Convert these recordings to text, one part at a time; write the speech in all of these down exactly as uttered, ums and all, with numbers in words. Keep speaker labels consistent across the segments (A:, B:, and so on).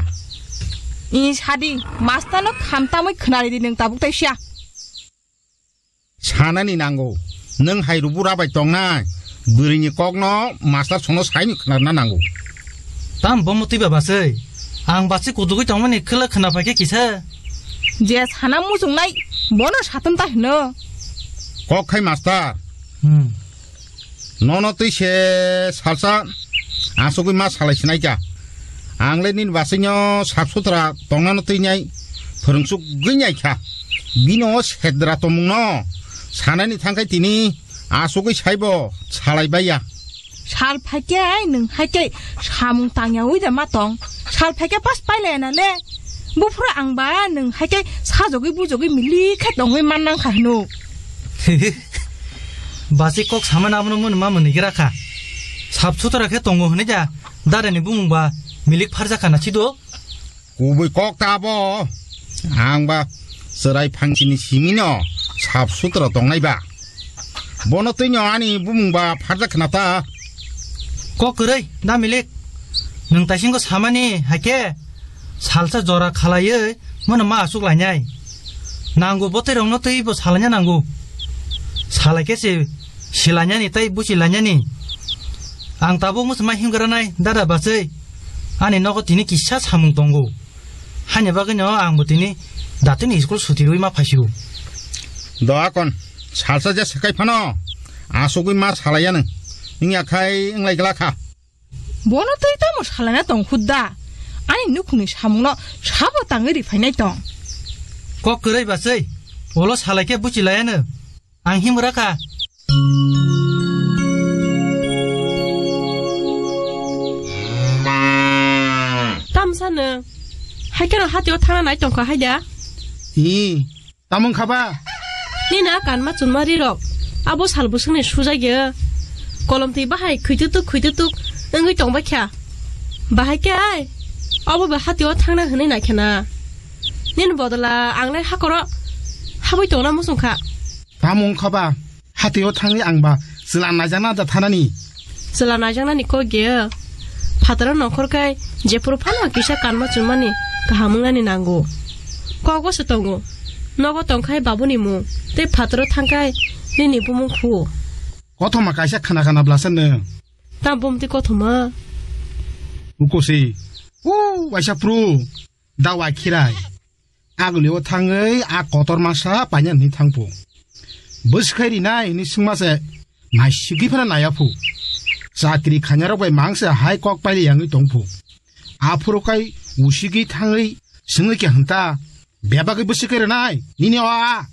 A: 이 사디 마스터는 감땀을 그날이 능 따북대시야
B: 사나니 난고 능 하이루 부라바이 똥나 느리니 꼭너 마스터 손로 사이니 그날나 난고
C: 땀 범못 뛰어봤어요 앙바치 고두기 정만이 클라 크나파게 기사
A: 제 사나 무송나이 뭐는 사든다 너
B: 꼭하이 마스터
C: 음
B: 너너 뜨시 살사 아소기 마 살라시나이자 앙레닌 와스녀 삽소드라 똥나노 뜨냐이 버릉숙 그냐이카 미노 세드라 또묵노 사나니 탕카이 뛰니 아소기 사이버 살라이바야
A: 살팔게 능 할게 사뭉 땅야 위다 마똥 살팔게 빠스 빨래나래 무프라 앙바 능 할게 사족이 부족이 밀리카 똥을 만난 가노
C: 바시 꼭 사만 아무는 마문 이기라카 삽수더라게 동거 흔이자 다른이 부문바 밀릭 파르자카나 치도
B: 구부이 꼭 따보 앙바 서라이 팡신이 시미노 삽수들어 동나이바 뭐너 뜨냐 아니 부문바 파르자카나다
C: 꼭 그래 나 밀릭 능 따신 거 사만이 할게 살사 조라 칼라여 뭐는 마 아숙라냐이 난구 보태롱 너 뜨이보 살라냐 난구 살라게시 실라냐니 따이 부실라냐니 앙따보 무슨 말 힘그러나이 나라바스이 아니 너거 디니 기차 사뭉동고 하냐바그녀 앙무디니 나트니 이스쿨 수디로 이마 파시고
B: 너 아건 살사자 색깔 파노 아소기 마 살아야는 응야카이 응라이글라카
A: 뭐는 뜨이다 뭐 살라냐 똥 후다 아니 누구니 사뭉너 사보 땅을이 파이나이 똥
C: 꼭 그래 바스이 올로 살라게 부실라야는 앙 힘으라카
A: 땀사는 할게는 하디오 타나 나이 똥거 하이야
B: 이 따문 가봐
A: 니나 간마 준마리럭 아보 살부승네 수자게 콜롬티 바하이 크이뚜뚜 크이뚜뚜 응의 똥바캬 바하이게 아이 아보 바 하디오 타나 흔이 나이케나 니는 보들라 앙레 하거라 하보이 똥나 무슨카
B: 따문 가봐 하티오 탕이 앙바 슬라나자나다 타나니
A: 슬라나자나니 거기에 파드라 너커카이 제프로 파나 기샤 간마 준마니 가하뭉나니 난고 거고스 똥고 너고 똥카이 바보니무 때 파드라 탕카이 니니 부문 구
B: 고토마 가샤 카나카나 블라선네
A: 땀봄티 고토마
B: 우코시 우 와샤 프루 다와 키라이 아글리오 탕의 아 고토르마사 빠냐니 탕포 버스카이리나이 니 승마세 마시기파나 나야푸 사키리 카냐로바이 망세 하이콕 빨리 양의 동포 앞으로까이 우시기 탕의 승의게 한다 매박의 버스카이리나이 니네와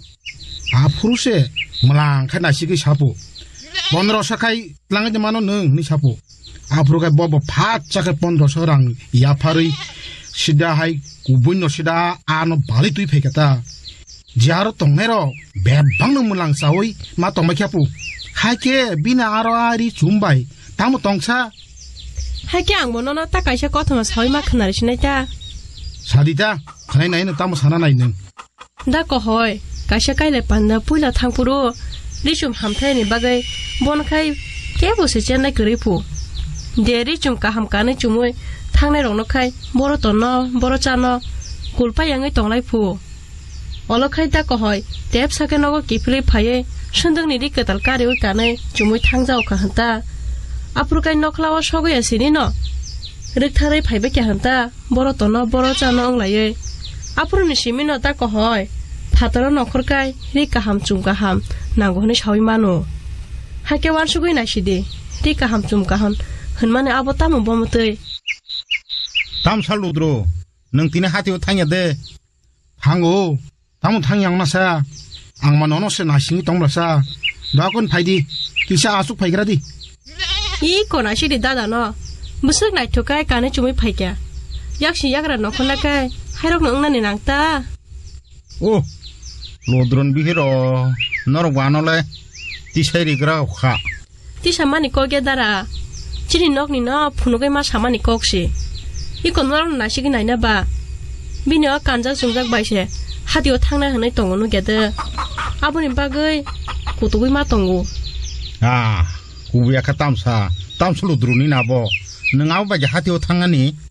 B: 앞으로세 몰랑카 나시기 샤포 번으로 사카이 랑이지만은 니 샤포 앞으로까이 뭐뭐 바짝의 번으로 서랑 야파의 시다하이 구분노 시다 아노 발이 투이 페겠다 지하로 동네로 매방는 물랑 싸우이 마똥 마키아푸 하이게 비나 아로아리 줌바이 다무 똥차
A: 할게 앙모노나 따까이샤 꺼터마 서이마 크나리시네자
B: 사디자 그나이 나이는 다무 사나나 있는
A: 다꺼 허이 가샤 까이레 반나 뿌이라 탕푸로 리춤 함태니 바가이 본카이 깨보세 젠나이 그리푸 데리 좀 까함까네 줌의 탕네 롱노카이 보로 떠너 보로 짜너 굴파 양의 똥라이푸 얼럭하이 다꺼 허이 뎁사게 너고 기플리 파예 순등니리 끄달까리의 까네 줌의 탕자오카 한다 앞으로까지 너클라와 서고야 시니너 륵타를 파이백게 한다 보로 떠너 보로 짜너 엉라예 앞으로는 시민어 다꺼 허이 파더러 너클까이 리까함 줌까함 나고는 샤위마노 할게 완수고이 나시디 리까함 줌까함 흔만에 아버 땀은 보무뜨이
B: 땀 살로드로 능 티네 하티오 탕야데 방고 다무 탕이 양나사 앙마 너노세 나싱이 똥라사 너건 파이디 기샤 아숙 파이그라디
A: 이 코나시디 다다너 무슨 나이토까이 까네 줌이 파이게 역시 야그라 너콘나까이 하이럭 응나니 낭따
B: 오 로드론 비히로 너로 와노래 디세리그라 화
A: 디샤마니 거게 달아 지리 넉니 너 푸노게 마 사마니 꼭시 이건 너로 나시기 나이나봐 비녀 간자 중작 바이세 하디오 탕나 흔의 똥오누 게드 아버님 바그이 고도구이 마 똥고
B: 아 구부야카 땀사 땀슬로 드루니 나보 능 아우 바지 하티오 탕하니